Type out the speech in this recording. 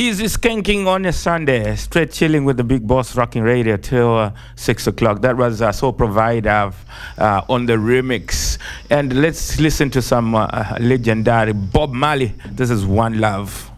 Easy skanking on a Sunday, straight chilling with the big boss, rocking radio till 6 o'clock. That was Soul Provider on the remix. And let's listen to some legendary Bob Marley. This is One Love.